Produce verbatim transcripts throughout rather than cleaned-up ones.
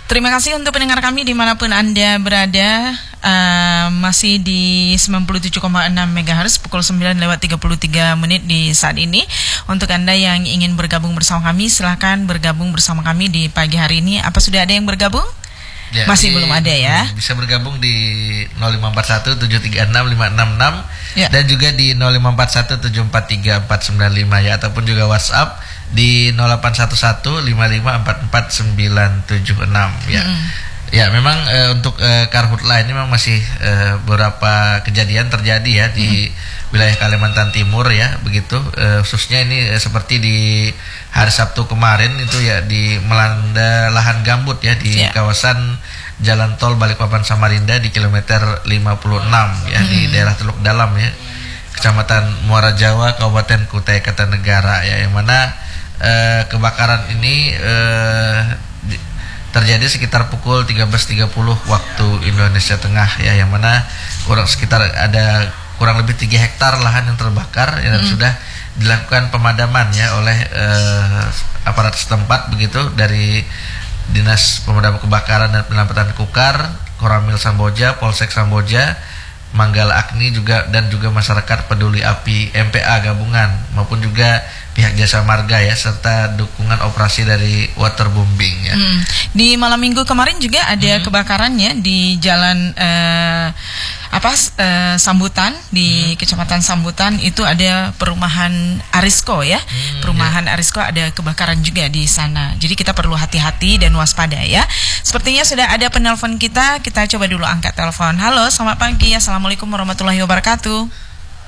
Terima kasih untuk pendengar kami dimanapun Anda berada. uh, Masih di sembilan puluh tujuh koma enam megahertz pukul sembilan lewat tiga puluh tiga menit di saat ini. Untuk Anda yang ingin bergabung bersama kami, silahkan bergabung bersama kami di pagi hari ini. Apa sudah ada yang bergabung? Ya, masih di, belum ada ya. Bisa bergabung di nol lima empat satu tujuh tiga enam lima enam enam ya. Dan juga di nol lima empat satu tujuh empat tiga empat sembilan lima ya. Ataupun juga WhatsApp di nol delapan satu satu lima lima empat empat sembilan tujuh enam ya. Mm. Ya, memang e, untuk e, karhutla ini memang masih e, beberapa kejadian terjadi ya di mm. wilayah Kalimantan Timur ya, begitu. E, khususnya ini e, seperti di hari Sabtu kemarin itu ya, di melanda lahan gambut ya di yeah. kawasan Jalan Tol Balikpapan Samarinda di kilometer lima puluh enam ya, mm. di daerah Teluk Dalam ya, Kecamatan Muara Jawa, Kabupaten Kutai Kartanegara ya, yang mana eh, kebakaran ini eh, di, terjadi sekitar pukul tiga belas tiga puluh waktu Indonesia Tengah ya, yang mana kurang sekitar ada kurang lebih tiga hektar lahan yang terbakar ya, dan mm. sudah dilakukan pemadaman ya oleh eh, aparat setempat begitu, dari Dinas Pemadam Kebakaran dan Penyelamatan Kukar, Koramil Samboja, Polsek Samboja, Manggala Agni juga, dan juga masyarakat peduli api M P A gabungan maupun juga pihak Jasa Marga ya, serta dukungan operasi dari waterbombing ya. Hmm. Di malam minggu kemarin juga ada hmm. kebakarannya di jalan eh, apa eh, Sambutan di hmm. Kecamatan Sambutan, itu ada perumahan Arisko ya. Hmm, perumahan ya. Arisko ada kebakaran juga di sana. Jadi kita perlu hati-hati dan waspada ya. Sepertinya sudah ada penelpon kita. Kita coba dulu angkat telepon. Halo, selamat pagi. Assalamualaikum warahmatullahi wabarakatuh.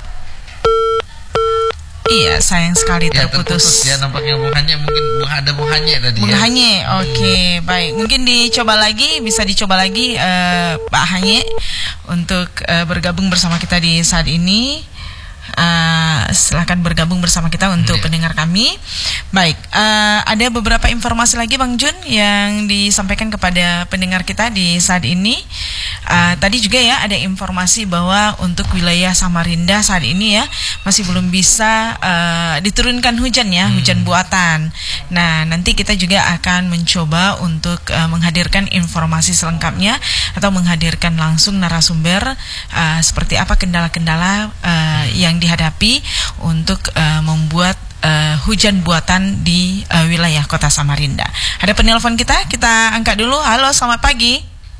Iya, sayang sekali ya, terputus. terputus ya, nampaknya Bung Hanye, mungkin Bung ada Bung Hanye tadi Bung ya. Hanye, oke, okay, hmm. baik. Mungkin dicoba lagi, bisa dicoba lagi uh, Pak Hanye untuk uh, bergabung bersama kita di saat ini. Uh, silahkan bergabung bersama kita untuk yeah. pendengar kami. Baik, uh, ada beberapa informasi lagi Bang Jun yang disampaikan kepada pendengar kita di saat ini. Uh, tadi juga ya ada informasi bahwa untuk wilayah Samarinda saat ini ya masih belum bisa uh, diturunkan hujan ya, hmm. hujan buatan. Nah, nanti kita juga akan mencoba untuk uh, menghadirkan informasi selengkapnya atau menghadirkan langsung narasumber uh, seperti apa kendala-kendala uh, yang dihadapi untuk uh, membuat uh, hujan buatan di uh, wilayah Kota Samarinda. Ada penelpon kita, kita angkat dulu. Halo, selamat pagi.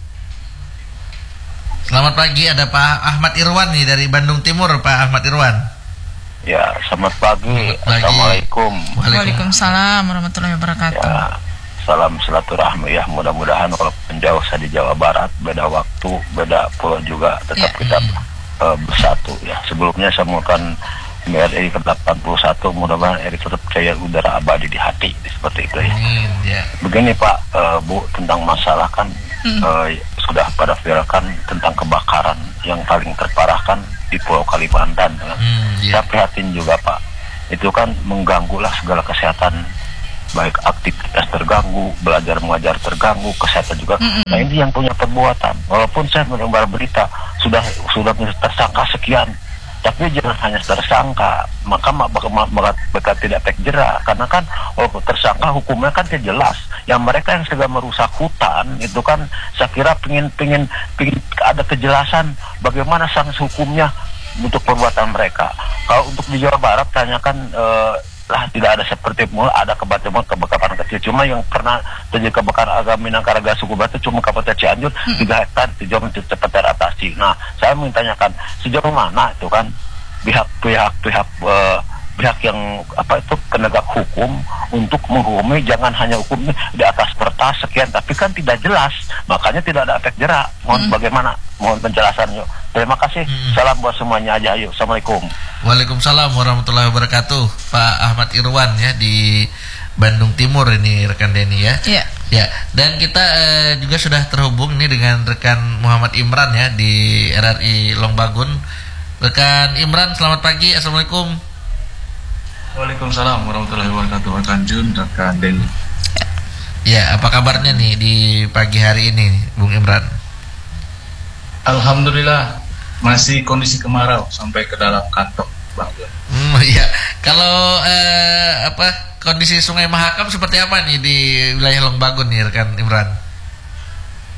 Selamat pagi, ada Pak Ahmad Irwan nih dari Bandung Timur. Pak Ahmad Irwan. Ya, selamat pagi. Selamat pagi. Assalamualaikum. Waalaikumsalam warahmatullahi wabarakatuh. Ya, salam silaturahmi ya. Mudah-mudahan walaupun jauh saya di Jawa Barat, beda waktu, beda pulau juga, tetap ya. kita uh, bersatu ya. Sebelumnya saya mengucapkan M R I ke delapan puluh satu, mudah-mudahan R I tetap jaya, udara abadi di hati, seperti itu ya. Amin, ya. Begini Pak, uh, Bu, tentang masalah kan hmm. uh, sudah pada viralkan tentang kebakaran yang paling terparah kan di Pulau Kalimantan kan. Hmm, yeah. Saya prihatin juga Pak, itu kan mengganggulah segala kesehatan, baik aktivitas terganggu, belajar mengajar terganggu, kesehatan juga. Mm-hmm. Nah ini yang punya perbuatan. Walaupun saya mendengar berita sudah sudah tersangka sekian, tapi jangan hanya tersangka, maka bakal tidak efek jerak, karena kan walaupun tersangka hukumnya kan tidak jelas. Yang mereka yang sedang merusak hutan itu kan saya kira pingin pingin pingin ada kejelasan bagaimana sanksi hukumnya untuk perbuatan mereka. Kalau untuk di Jawa Barat tanyakan eh, lah tidak ada seperti mula ada kebakaran kebakaran kecil, cuma yang pernah terjadi kebakaran agak Minangkaraga suku Batu cuma Kabupaten Cianjur tiga hmm. hektar sejauh cepat teratasi. Nah saya ingin tanyakan sejauh mana itu kan pihak-pihak pihak uh, pihak yang apa itu penegak hukum untuk menghukumi, jangan hanya hukumnya di atas kertas sekian tapi kan tidak jelas, makanya tidak ada efek jerak. Mohon hmm. bagaimana, mohon penjelasannya. Terima kasih. Hmm. Salam buat semuanya aja. Ayo, assalamualaikum. Waalaikumsalam warahmatullahi wabarakatuh. Pak Ahmad Irwan ya di Bandung Timur ini rekan Denny ya. Iya. Ya, dan kita eh, juga sudah terhubung nih dengan rekan Muhammad Imran ya di R R I Longbagun. Rekan Imran, selamat pagi. Assalamualaikum. Waalaikumsalam warahmatullahi wabarakatuh. Rekan Jun, rekan Denny. Ya, apa kabarnya nih di pagi hari ini, Bung Imran? Alhamdulillah masih kondisi kemarau sampai ke dalam kantong, Bang Jun. Hmm, iya. Kalau eh, apa kondisi Sungai Mahakam seperti apa nih di wilayah Longbagun nih, rekan Imran?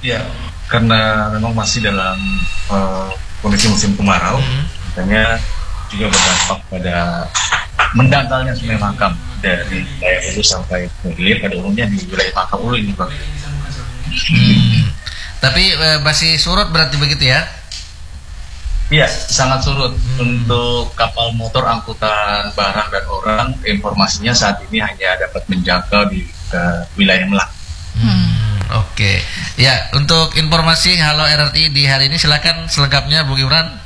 Ya, karena memang masih dalam uh, kondisi musim kemarau, hmm. makanya juga berdampak pada mendangkalnya Sungai Makam dari wilayah Hulu sampai Hilir, pada umumnya di wilayah Makam Hulu ini, Bang. Hmm. Tapi uh, masih surut berarti begitu ya? Iya, sangat surut. Hmm. Untuk kapal motor angkutan barang dan orang, informasinya saat ini hanya dapat menjangkau di uh, wilayah Merak. Hmm. Oke, okay. Ya, untuk informasi Halo R R I di hari ini silakan selengkapnya Bu Gibran.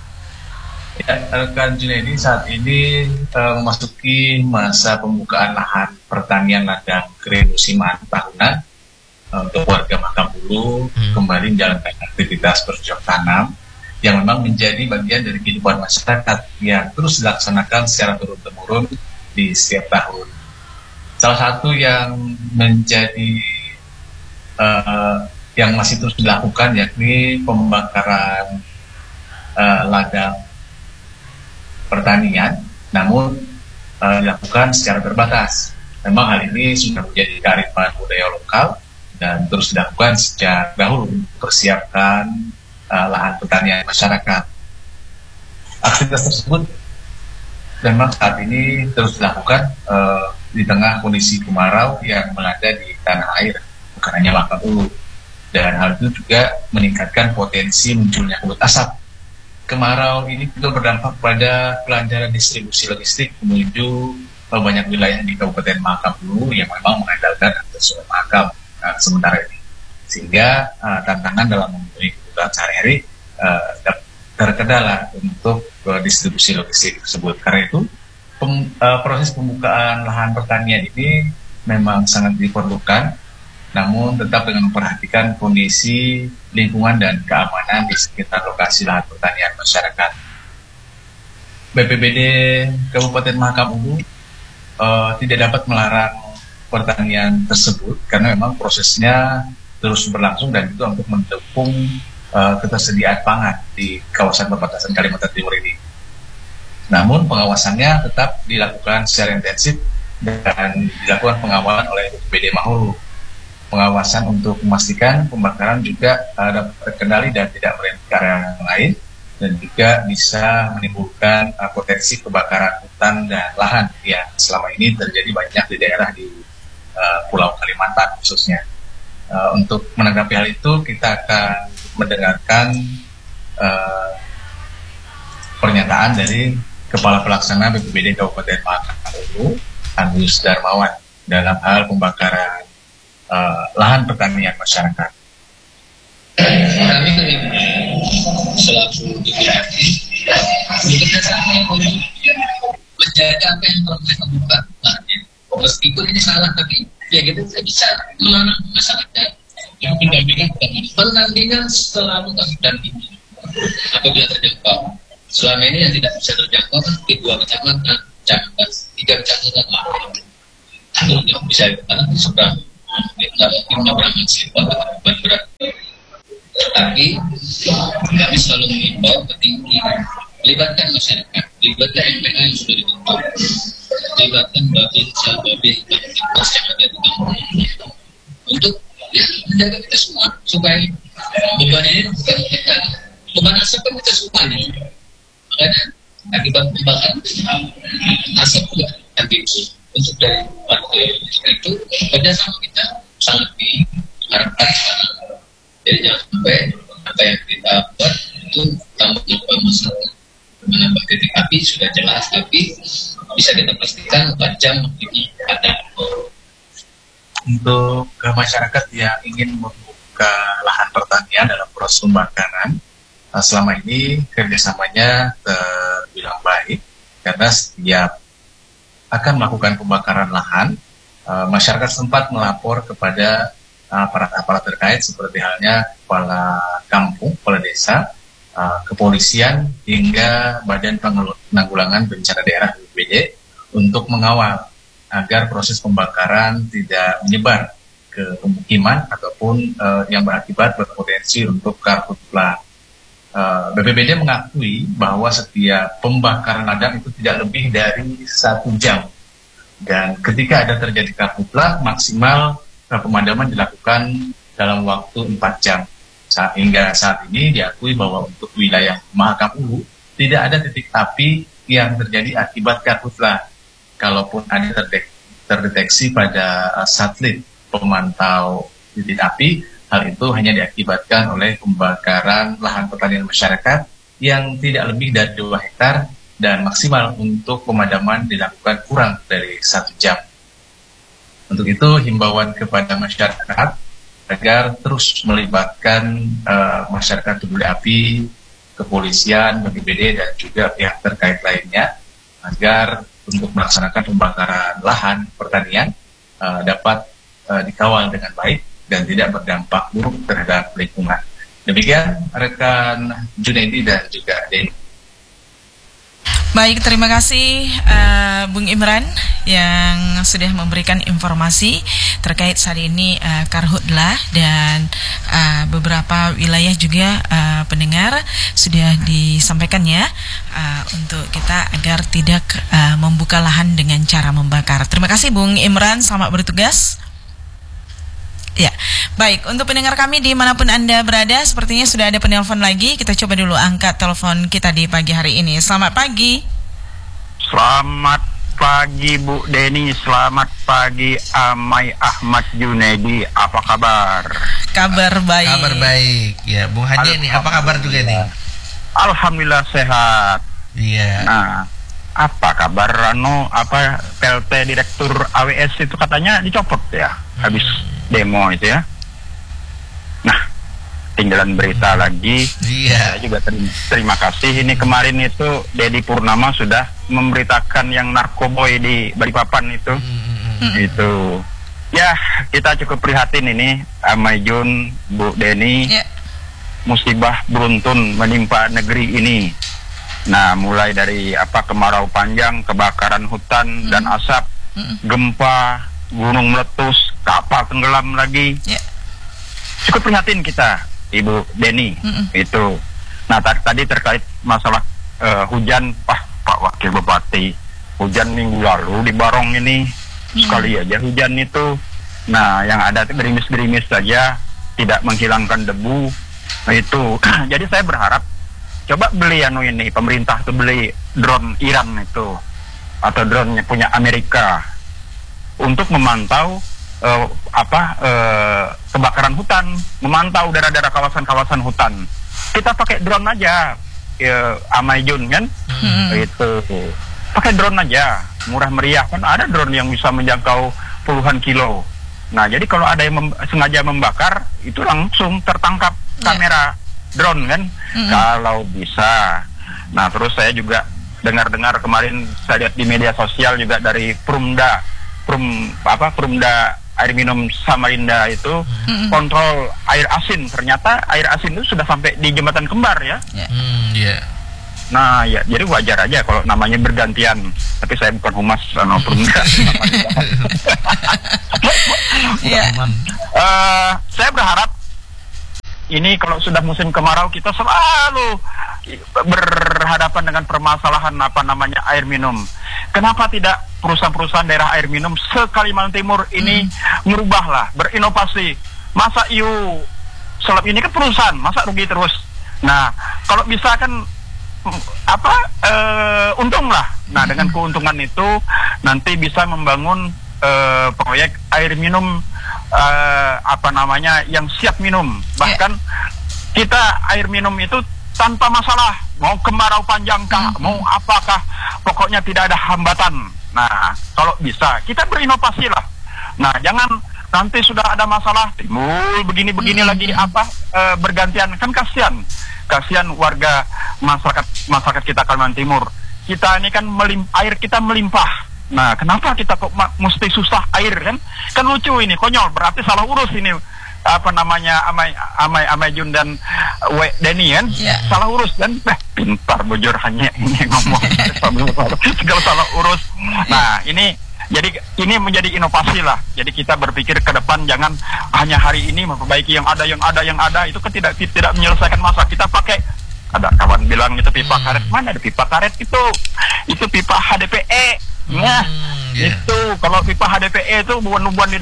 Ya, rekan Junaidi, saat ini uh, memasuki masa pembukaan lahan pertanian ladang kering musiman tahunan uh, untuk warga Makam Hulu hmm. kembali menjalankan aktivitas bercocok tanam yang memang menjadi bagian dari kehidupan masyarakat yang terus dilaksanakan secara turun-temurun di setiap tahun. Salah satu yang menjadi Uh, yang masih terus dilakukan yakni pembakaran uh, ladang pertanian, namun uh, dilakukan secara terbatas. Memang hal ini sudah menjadi kearifan budaya lokal dan terus dilakukan sejak dahulu untuk mempersiapkan uh, lahan pertanian masyarakat. Aktivitas tersebut memang saat ini terus dilakukan uh, di tengah kondisi kemarau yang melanda di tanah air, bukan hanya Makam Hulu, dan hal itu juga meningkatkan potensi munculnya kabut asap. Kemarau ini juga berdampak pada kelancaran distribusi logistik menuju banyak wilayah di Kabupaten Makam Hulu yang memang mengandalkan akses Sungai Makam uh, sementara ini, sehingga uh, tantangan dalam memenuhi kebutuhan sehari-hari uh, terkendala untuk uh, distribusi logistik tersebut. Karena itu pem, uh, proses pembukaan lahan pertanian ini memang sangat diperlukan, namun tetap dengan memperhatikan kondisi lingkungan dan keamanan di sekitar lokasi lahan pertanian masyarakat. B P B D Kabupaten Makam Hulu uh, tidak dapat melarang pertanian tersebut karena memang prosesnya terus berlangsung dan itu untuk mendukung uh, ketersediaan pangan di kawasan perbatasan Kalimantan Timur ini. Namun pengawasannya tetap dilakukan secara intensif dan dilakukan pengawalan oleh B P B D Mahulu. Pengawasan untuk memastikan pembakaran juga uh, dapat terkendali dan tidak merembet ke area yang lain, dan juga bisa menimbulkan uh, potensi kebakaran hutan dan lahan yang selama ini terjadi banyak di daerah di uh, Pulau Kalimantan khususnya. Uh, untuk menanggapi hal itu, kita akan mendengarkan uh, pernyataan dari Kepala Pelaksana B P B D Kabupaten Makam Hulu, Agus Darmawan, dalam hal pembakaran Uh, lahan pertanian masyarakat. Kami selaku D P R D bekerjasama untuk menjaga apa yang telah mereka buka. Meskipun ini salah, tapi ya kita tidak bisa melarang masyarakat yang pendampingan. Pendampingan selalu kami dampingi apabila terjangkau. Selama ini yang tidak bisa terjangkau kan di dua kecamatan, kecamatan tiga kecamatan lain. Itu yang bisa kita sudah kita kita berangkat sih beban berat, tapi kami selalu mengimbau petinggi, libatkan masyarakat, libatkan M P A yang sudah dibentuk, libatkan babinsa, babin, babinsa yang ada di kampung untuk ya, menjaga kita semua supaya beban ini bukan kita, beban asap kan kita semua nih, makanya akibat pembakaran asap juga nanti untuk dari partai itu kerjasama kita sangat diharapkan. Jadi jangan sampai apa yang kita buat itu tambah tambah masalah. Menambah titik api sudah jelas, tapi bisa kita pastikan empat jam ini ada. Untuk ke masyarakat yang ingin membuka lahan pertanian dalam proses pembakaran, selama ini kerjasamanya terbilang baik karena setiap akan melakukan pembakaran lahan, uh, masyarakat sempat melapor kepada aparat-aparat uh, terkait seperti halnya kepala kampung, kepala desa, uh, kepolisian, hingga Badan Penanggulangan Bencana Daerah B P B D untuk mengawal agar proses pembakaran tidak menyebar ke pemukiman ataupun uh, yang berakibat berpotensi untuk karhutlah. Uh, B P B D mengakui bahwa setiap pembakaran ladang itu tidak lebih dari satu jam, dan ketika ada terjadi karhutlah maksimal uh, pemadaman dilakukan dalam waktu empat jam. Saat, hingga saat ini diakui bahwa untuk wilayah Mahakam Ulu tidak ada titik api yang terjadi akibat karhutlah. Kalaupun ada terdek, terdeteksi pada uh, satelit pemantau titik api, hal itu hanya diakibatkan oleh pembakaran lahan pertanian masyarakat yang tidak lebih dari dua hektar dan maksimal untuk pemadaman dilakukan kurang dari satu jam. Untuk itu, himbauan kepada masyarakat agar terus melibatkan uh, masyarakat peduli api, kepolisian, B P B D, dan juga pihak terkait lainnya agar untuk melaksanakan pembakaran lahan pertanian uh, dapat uh, dikawal dengan baik dan tidak berdampak buruk terhadap lingkungan. Demikian rekan Junaidi dan juga Denny. Baik, terima kasih uh, Bung Imran yang sudah memberikan informasi terkait saat ini uh, karhutlah dan uh, beberapa wilayah juga uh, pendengar sudah disampaikan ya uh, untuk kita agar tidak uh, membuka lahan dengan cara membakar. Terima kasih Bung Imran, selamat bertugas. Ya, baik, untuk pendengar kami dimanapun Anda berada, sepertinya sudah ada penelpon lagi. Kita coba dulu angkat telepon kita di pagi hari ini. Selamat pagi. Selamat pagi Bu Denny, selamat pagi Amai Ahmad Junaidi. Apa kabar? Kabar baik. Kabar baik. Ya, Bung Haji nih, apa kabar juga nih? Alhamdulillah sehat. Iya. Nah, apa kabar Rano? Apa P L T Direktur A W S itu katanya dicopot ya, hmm. habis demo itu ya. Nah, tinggalan berita hmm. lagi. Iya. Saya juga terima, terima kasih. Ini kemarin itu Dedi Purnama sudah memberitakan yang narkoboy di Balikpapan itu. Hmm. Itu. Ya, kita cukup prihatin ini, Amai Jun, Bu Denny. Yeah. Musibah beruntun menimpa negeri ini. Nah, mulai dari apa kemarau panjang, kebakaran hutan hmm. dan asap, hmm. gempa, gunung meletus, kapal tenggelam lagi. Yeah. Cukup prihatin kita, Ibu Denny. Mm-mm. Itu. Nah, t- tadi terkait masalah uh, hujan, Pak Pak Wakil Bupati, hujan minggu lalu di Barong ini mm. sekali aja hujan itu. Nah, yang ada itu gerimis-gerimis saja, tidak menghilangkan debu. Nah, itu. Jadi saya berharap coba beli anu ini, pemerintah tuh beli drone Iran itu atau drone punya Amerika untuk memantau uh, apa uh, kebakaran hutan, memantau daerah-daerah kawasan-kawasan hutan. Kita pakai drone aja, uh, Amai Jun kan, hmm. itu pakai drone aja, murah meriah kan, ada drone yang bisa menjangkau puluhan kilo. Nah, jadi kalau ada yang mem- sengaja membakar, itu langsung tertangkap kamera yeah. drone kan, hmm. kalau bisa. Nah, terus saya juga dengar-dengar kemarin saya lihat di media sosial juga dari Prumda. Prum apa Perumda Air Minum Samarinda itu mm-hmm. kontrol air asin, ternyata air asin itu sudah sampai di Jembatan Kembar ya. Yeah. Mm, yeah. Nah ya, jadi wajar aja kalau namanya bergantian. Tapi saya bukan humas no, Perumda. yeah. uh, saya berharap ini kalau sudah musim kemarau kita selalu berhadapan dengan permasalahan apa namanya air minum. Kenapa tidak perusahaan-perusahaan daerah air minum se-Kalimantan Timur ini hmm. merubahlah, berinovasi. Masa I U Seleb ini kan perusahaan, masa rugi terus. Nah, kalau bisa kan apa uh, untung lah. Nah, hmm. dengan keuntungan itu nanti bisa membangun uh, proyek air minum uh, apa namanya yang siap minum. Bahkan yeah. kita air minum itu tanpa masalah, mau kemarau panjang kah, hmm. mau apakah, pokoknya tidak ada hambatan. Nah, kalau bisa, kita berinovasi lah. Nah, jangan nanti sudah ada masalah, timbul begini-begini hmm. lagi apa, e, bergantian. Kan kasihan, kasihan warga masyarakat masyarakat kita Kalimantan Timur. Kita ini kan melim, air kita melimpah. Nah, kenapa kita kok ma- mesti susah air kan? Kan lucu ini, konyol, berarti salah urus ini. Apa namanya Amai Amai Amai Jun dan W Denny kan yeah. salah urus kan eh, pintar bujur hanya ini ngomong segala salah urus. Nah ini jadi ini menjadi inovasi lah. Jadi kita berpikir ke depan, jangan hanya hari ini memperbaiki yang ada yang ada yang ada itu kan tidak tidak menyelesaikan masalah. Kita pakai, ada kawan bilang itu pipa hmm. karet, mana ada pipa karet itu itu pipa H D P E. Nah, hmm, yeah. itu kalau pipa H D P E itu buan-buan di daerah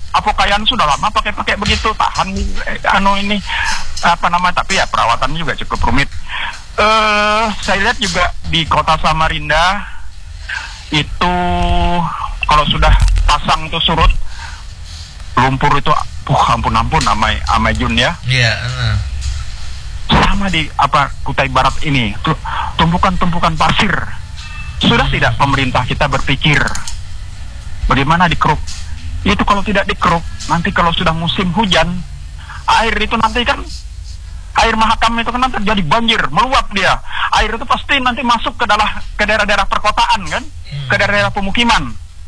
Apokayan sudah lama pakai-pakai begitu, tahan eh, anu ini apa namanya, tapi ya perawatannya juga cukup rumit. Eh, saya lihat juga di kota Samarinda itu kalau sudah pasang itu surut, lumpur itu, uh, ampun-ampun amai amai Jun ya. Iya. Uh. Sama di apa Kutai Barat ini, tuh tumpukan-tumpukan pasir. Sudah hmm. tidak pemerintah kita berpikir bagaimana dikeruk? Itu kalau tidak dikeruk, nanti kalau sudah musim hujan, air itu nanti kan air Mahakam itu kan nanti terjadi banjir, meluap dia. Air itu pasti nanti masuk ke daerah ke daerah-daerah perkotaan kan, hmm. ke daerah-daerah pemukiman.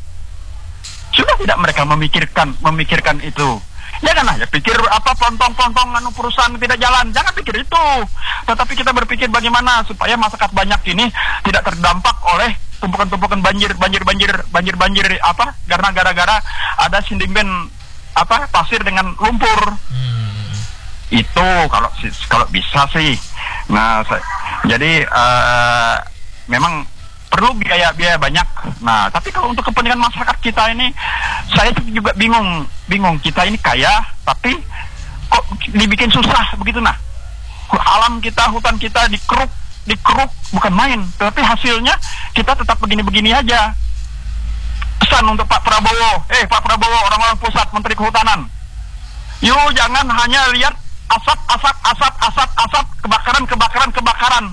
Sudah tidak mereka memikirkan memikirkan itu. Ya kan, ya pikir apa pontong-pontong anu perusahaan tidak jalan, jangan pikir itu. Tetapi kita berpikir bagaimana supaya masyarakat banyak ini tidak terdampak oleh tumpukan-tumpukan banjir, banjir-banjir, banjir-banjir apa? Karena gara-gara ada sindimen apa pasir dengan lumpur. Hmm. Itu kalau kalau bisa sih. Nah, saya, jadi uh, memang perlu biaya-biaya banyak. Nah, tapi kalau untuk kepentingan masyarakat kita ini, saya juga bingung, bingung kita ini kaya, tapi kok dibikin susah begitu nah. Alam kita, hutan kita dikeruk, dikeruk bukan main, tapi hasilnya kita tetap begini-begini aja. Pesan untuk Pak Prabowo, eh Pak Prabowo, orang-orang pusat, Menteri Kehutanan, yuk jangan hanya lihat asap, asap, asap, asap, asap, kebakaran, kebakaran, kebakaran.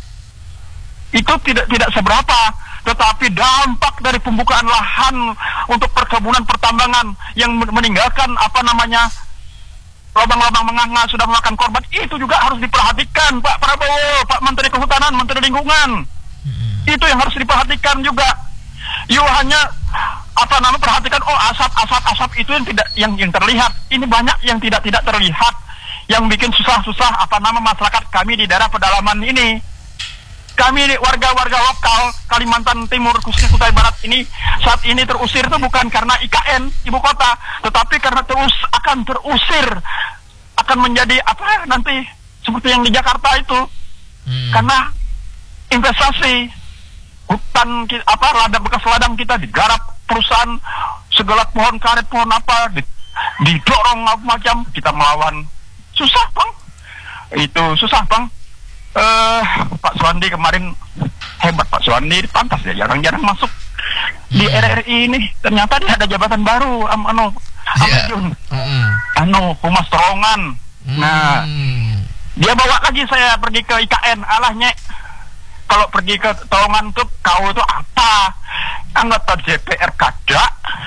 Itu tidak tidak seberapa, tetapi dampak dari pembukaan lahan untuk perkebunan pertambangan yang meninggalkan apa namanya lubang-lubang menganga sudah memakan korban, itu juga harus diperhatikan Pak Prabowo, Pak Menteri Kehutanan, Menteri Lingkungan. Hmm. Itu yang harus diperhatikan juga. Yuk hanya apa namanya perhatikan, oh asap asap asap itu yang tidak yang yang terlihat. Ini banyak yang tidak tidak terlihat, yang bikin susah-susah apa nama masyarakat kami di daerah pedalaman ini. Kami warga-warga lokal Kalimantan Timur, khususnya Kutai Barat ini saat ini terusir itu bukan karena I K N ibu kota, tetapi karena terus akan terusir, akan menjadi apa nanti seperti yang di Jakarta itu. Hmm. Karena investasi hutan apa ladang bekas ladang kita digarap perusahaan, segala pohon karet, pohon apa didorong apa macam, kita melawan. Susah Bang, itu susah Bang. Uh, Pak Suwandi kemarin hebat, Pak Suwandi pantas ya, jarang-jarang masuk di R R I ini. Ternyata dia ada jabatan baru, am, anu, yeah. Jun, mm-hmm. anu Humas Terowongan. Mm. Nah, dia bawa lagi saya pergi ke I K N, alahnya kalau pergi ke Terowongan tuh kau itu apa? Anggota D P R kada,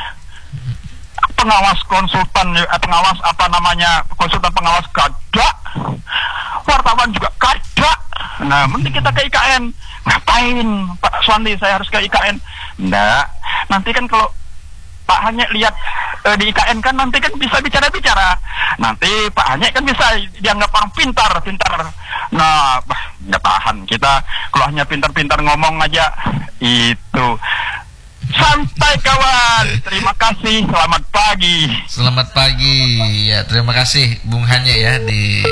pengawas konsultan, pengawas apa namanya konsultan pengawas kada, wartawan juga kada. Nah, mending kita ke I K N. Ngapain Pak Suwandi saya harus ke I K N? Nggak, nanti kan kalau Pak Hanya lihat e, di I K N kan nanti kan bisa bicara-bicara. Nanti Pak Hanya kan bisa dianggap orang pintar, pintar. Nah, bah, nggak tahan kita kalau hanya pintar-pintar ngomong aja. Itu. Santai kawan, terima kasih, selamat pagi. Selamat pagi, ya terima kasih Bung Hanya ya di